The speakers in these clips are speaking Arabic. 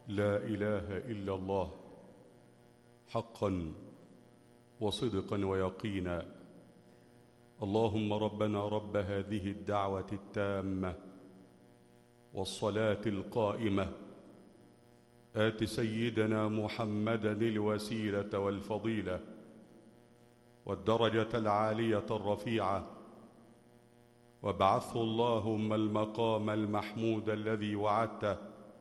لا إله إلا الله حقا وصدقا ويقينا. اللهم ربنا رب هذه الدعوة التامة والصلاة القائمة آت سيدنا محمدا الوسيلة والفضيلة والدرجة العالية الرفيعة، وابعثه اللهم المقام المحمود الذي وعدته،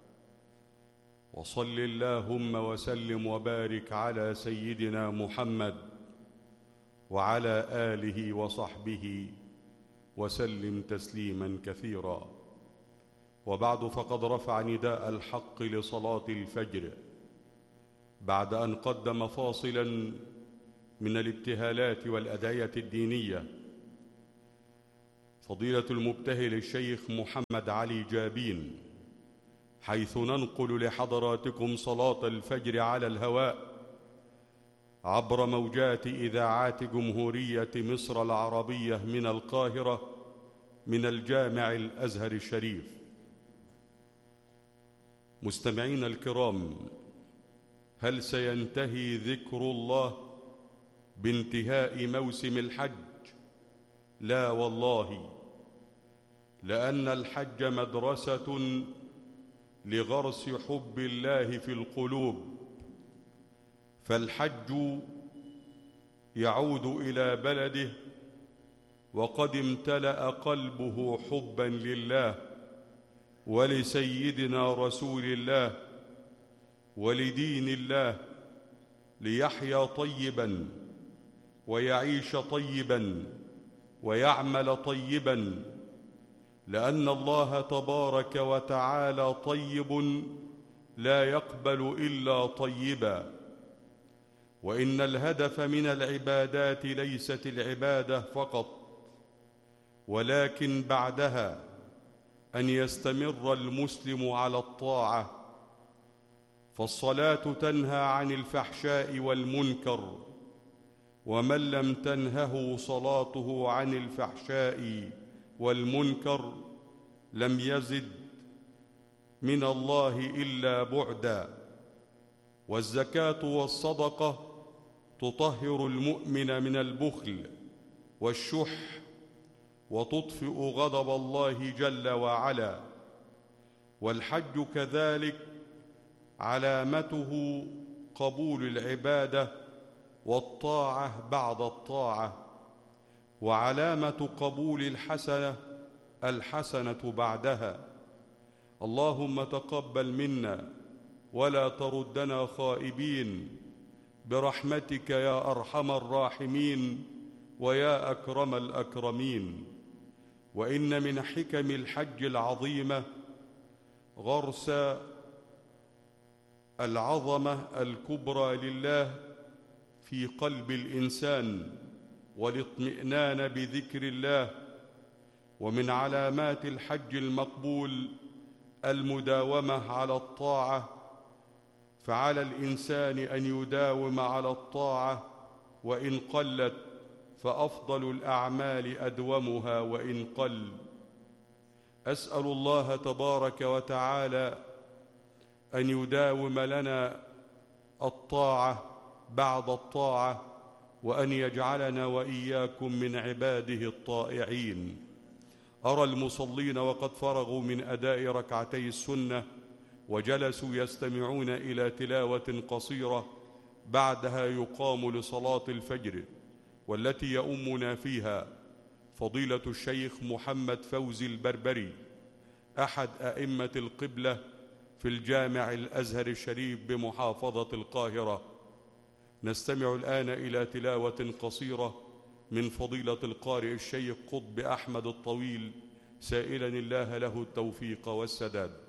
وصل اللهم وسلم وبارك على سيدنا محمد وعلى آله وصحبه وسلم تسليما كثيرا. وبعد، فقد رفع نداء الحق لصلاة الفجر بعد أن قدم فاصلا من الابتهالات والأدعية الدينية فضيلة المبتهل الشيخ محمد علي جابين، حيث ننقل لحضراتكم صلاة الفجر على الهواء عبر موجات إذاعات جمهورية مصر العربية من القاهرة من الجامع الأزهر الشريف. مستمعين الكرام، هل سينتهي ذكر الله بانتهاء موسم الحج؟ لا والله، لأن الحج مدرسة لغرس حب الله في القلوب، فالحج يعود إلى بلده وقد امتلأ قلبه حبا لله ولسيدنا رسول الله ولدين الله، ليحيا طيبا ويعيش طيبا ويعمل طيبا، لأن الله تبارك وتعالى طيب لا يقبل إلا طيبا. وإن الهدف من العبادات ليست العبادة فقط، ولكن بعدها أن يستمر المسلم على الطاعة، فالصلاة تنهى عن الفحشاء والمنكر، ومن لم تنهه صلاته عن الفحشاء والمنكر لم يزد من الله إلا بعدا. والزكاة والصدقة تطهر المؤمن من البخل والشح وتطفئ غضب الله جل وعلا. والحج كذلك علامته قبول العبادة والطاعة بعد الطاعة، وعلامة قبول الحسنة بعدها. اللهم تقبل منا ولا تردنا خائبين برحمتك يا أرحم الراحمين ويا أكرم الأكرمين. وإن من حكم الحج العظيمة غرس العظمة الكبرى لله في قلب الإنسان والاطمئنان بذكر الله. ومن علامات الحج المقبول المداومة على الطاعة، فعلى الإنسان أن يداوم على الطاعة وإن قلت، فأفضل الأعمال أدومها وإن قل. أسأل الله تبارك وتعالى أن يداوم لنا الطاعة بعد الطاعة، وأن يجعلنا وإياكم من عباده الطائعين. أرى المصلين وقد فرغوا من أداء ركعتي السنة وجلسوا يستمعون إلى تلاوة قصيرة، بعدها يقام لصلاة الفجر، والتي يؤمنا فيها فضيلة الشيخ محمد فوزي البربري، أحد أئمة القبلة في الجامع الأزهر الشريف بمحافظة القاهرة. نستمع الآن إلى تلاوة قصيرة من فضيلة القارئ الشيخ قطب أحمد الطويل، سائلا الله له التوفيق والسداد.